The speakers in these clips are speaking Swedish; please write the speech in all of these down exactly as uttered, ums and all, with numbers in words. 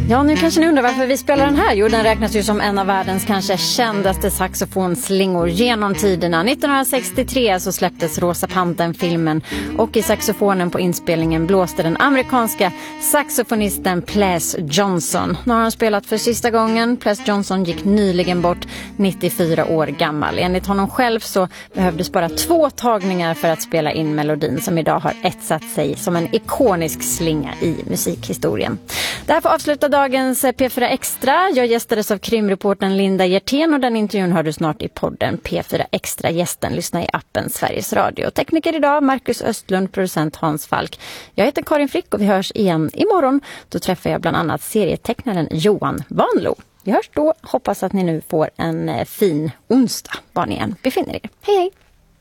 Ja, nu kanske ni undrar varför vi spelar den här. Jo, den räknas ju som en av världens kanske kändaste saxofonslingor genom tiderna. nittonhundrasextiotre så släpptes Rosa Pantern-filmen och i saxofonen på inspelningen blåste den amerikanska saxofonisten Ples Johnson. Nu har han spelat för sista gången. Ples Johnson gick nyligen bort, nittiofyra år gammal. Enligt honom själv så behövdes bara två tagningar för att spela in melodin som idag har etsat sig som en ikonisk slinga i musikhistorien. Därför avslutar dagens P fyra Extra. Jag gästades av krimreportern Linda Hjertén och den intervjun hör du snart i podden P fyra Extra. Gästen lyssnar i appen Sveriges Radio. Tekniker idag Marcus Östlund, producent Hans Falk. Jag heter Karin Frick och vi hörs igen imorgon. Då träffar jag bland annat serietecknaren Johan Vanlo. Vi hörs då. Hoppas att ni nu får en fin onsdag var ni än befinner er. Hej hej!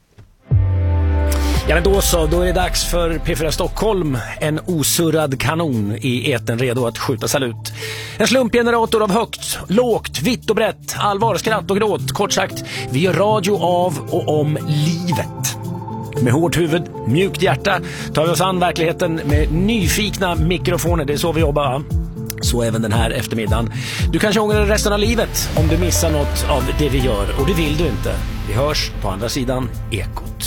Ja, men då så, då är det dags för P fyra Stockholm. En osurrad kanon i eten redo att skjuta salut. En slumpgenerator av högt, lågt, vitt och brett, allvar, skratt och gråt. Kort sagt, vi gör radio av och om livet. Med hårt huvud, mjukt hjärta tar vi oss an verkligheten med nyfikna mikrofoner. Det är så vi jobbar, va? Så även den här eftermiddagen. Du kanske ångrar resten av livet om du missar något av det vi gör. Och det vill du inte. Vi hörs på andra sidan Ekot.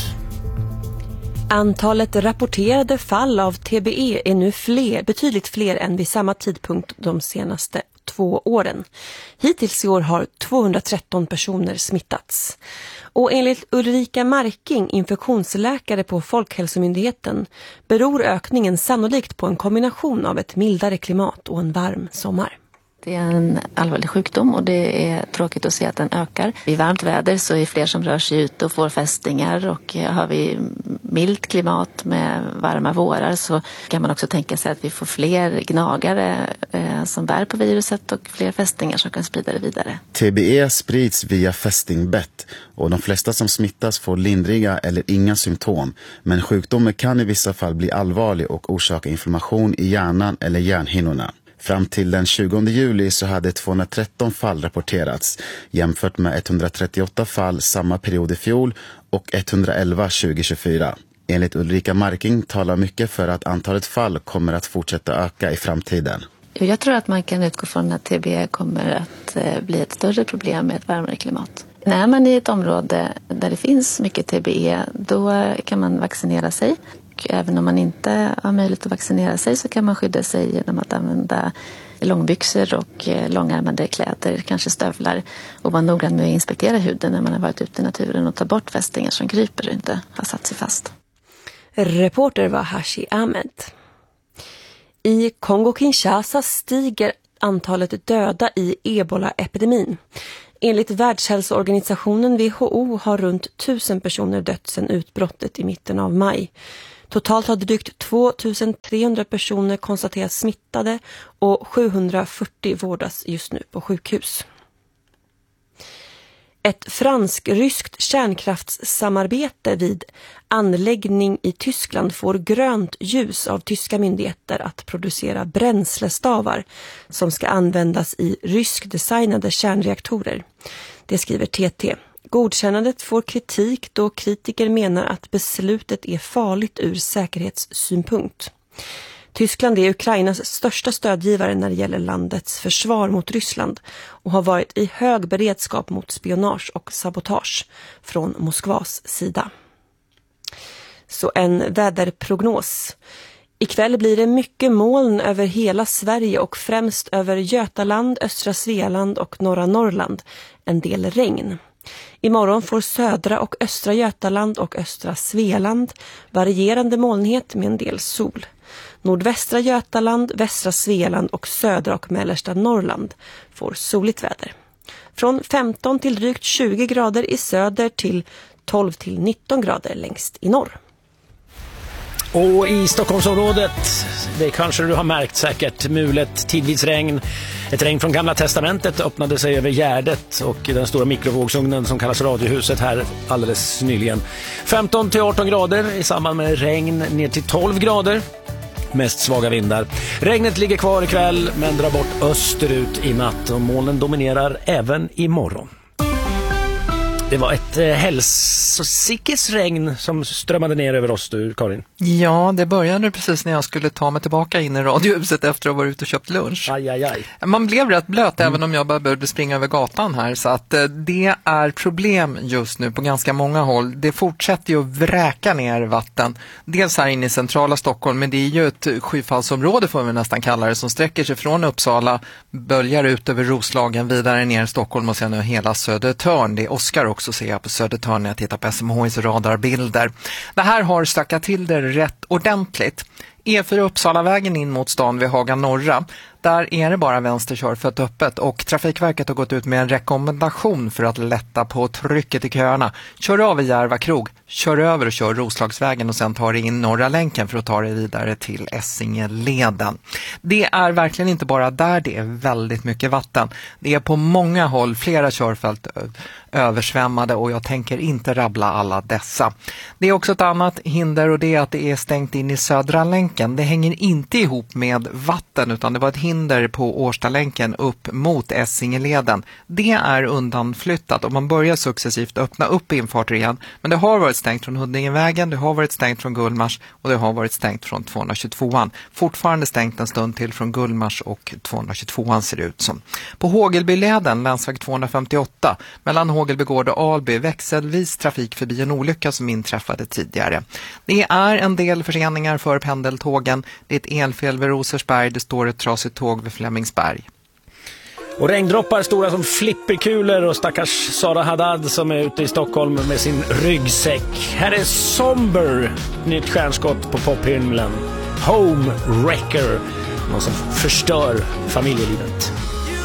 Antalet rapporterade fall av T B E är nu fler, betydligt fler än vid samma tidpunkt de senaste två åren. Hittills i år har tvåhundratretton personer smittats. Och enligt Ulrika Marking, infektionsläkare på Folkhälsomyndigheten, beror ökningen sannolikt på en kombination av ett mildare klimat och en varm sommar. Det är en allvarlig sjukdom och det är tråkigt att se att den ökar. I varmt väder så är det fler som rör sig ut och får fästingar, och har vi milt klimat med varma vårar så kan man också tänka sig att vi får fler gnagare eh, som bär på viruset och fler fästingar som kan sprida det vidare. T B E sprids via fästingbett och de flesta som smittas får lindriga eller inga symptom, men sjukdomen kan i vissa fall bli allvarlig och orsaka inflammation i hjärnan eller hjärnhinnorna. Fram till den tjugonde juli så hade tvåhundratretton fall rapporterats jämfört med etthundratrettioåtta fall samma period i fjol och etthundraelva tjugohundratjugofyra. Enligt Ulrika Marking talar mycket för att antalet fall kommer att fortsätta öka i framtiden. Jag tror att man kan utgå från att T B E kommer att bli ett större problem med ett varmare klimat. När man är i ett område där det finns mycket T B E, då kan man vaccinera sig. Även om man inte har möjlighet att vaccinera sig så kan man skydda sig genom att använda långbyxor och långärmade kläder, kanske stövlar, och vara noggrann med att inspektera huden när man har varit ute i naturen och ta bort fästingar som kryper och inte har satt sig fast. Reporter var Hashi Ahmed. I Kongo-Kinshasa stiger antalet döda i Ebola-epidemin. Enligt Världshälsoorganisationen W H O har runt tusen personer dött sedan utbrottet i mitten av maj. Totalt har drygt tvåtusentrehundra personer konstaterats smittade och sjuhundrafyrtio vårdas just nu på sjukhus. Ett fransk-ryskt kärnkraftssamarbete vid anläggning i Tyskland får grönt ljus av tyska myndigheter att producera bränslestavar som ska användas i ryskdesignade kärnreaktorer. Det skriver T T. Godkännandet får kritik då kritiker menar att beslutet är farligt ur säkerhetssynpunkt. Tyskland är Ukrainas största stödgivare när det gäller landets försvar mot Ryssland och har varit i hög beredskap mot spionage och sabotage från Moskvas sida. Så en väderprognos. Ikväll blir det mycket moln över hela Sverige och främst över Götaland, östra Svealand och norra Norrland. En del regn. Imorgon får södra och östra Götaland och östra Svealand varierande molnighet med en del sol. Nordvästra Götaland, västra Svealand och södra och mellersta Norrland får soligt väder. Från femton till drygt tjugo grader i söder till tolv till nitton grader längst i norr. Och i Stockholmsområdet, det kanske du har märkt säkert, mulet, tidvis regn. Ett regn från Gamla testamentet öppnade sig över Gärdet och den stora mikrovågsugnen som kallas Radiohuset här alldeles nyligen. femton till arton grader i samband med regn ner till tolv grader. Mest svaga vindar. Regnet ligger kvar ikväll men drar bort österut i natt och molnen dominerar även imorgon. Det var ett eh, hälsosikes regn som strömmade ner över oss, du, Karin. Ja, det började precis när jag skulle ta mig tillbaka in i radiohuset efter att ha varit ute och köpt lunch. Aj, aj, aj. Man blev rätt blöt Mm. även om jag bara började springa över gatan här, så att eh, det är problem just nu på ganska många håll. Det fortsätter ju att vräka ner vatten. Dels här inne i centrala Stockholm, men det är ju ett skyfallsområde får vi nästan kalla det, som sträcker sig från Uppsala, böljar ut över Roslagen, vidare ner i Stockholm och sen nu hela Södertörn. Det är Oskar också, ser jag på Södertörn när jag tittar på S M H I:s radarbilder. Det här har stackat till det rätt ordentligt. E fyra Uppsalavägen in mot stan vid Haga Norra. Där är det bara vänster körfält öppet och Trafikverket har gått ut med en rekommendation för att lätta på trycket i köerna. Kör av i Järva krog, kör över och kör Roslagsvägen och sen tar det in Norra länken för att ta det vidare till Essingeleden. Det är verkligen inte bara där det är väldigt mycket vatten. Det är på många håll flera körfält översvämmade och jag tänker inte rabbla alla dessa. Det är också ett annat hinder och det är att det är stängt in i Södra länken. Det hänger inte ihop med vatten utan det var ett hinder på Årstalänken upp mot Essingeleden. Det är undanflyttat och man börjar successivt öppna upp infarter igen. Men det har varit stängt från Huddingevägen, det har varit stängt från Gullmars och det har varit stängt från tvåhundratjugotvåan. Fortfarande stängt en stund till från Gullmars och tvåhundratjugotvåan ser det ut som. På Hågelbyleden, länsväg tvåhundrafemtioåtta, mellan Hågelbygård och Alby, växelvis trafik förbi en olycka som inträffade tidigare. Det är en del förseningar för pendeltågen. Det är ett elfel vid Rosersberg, det står ett trasigt tåg vid Flemingsberg. Och regndroppar stora som flipperkulor och stackars Sara Haddad som är ute i Stockholm med sin ryggsäck. Här är Somber, nytt stjärnskott på pophymlen. Home Wrecker, någon som förstör familjelivet.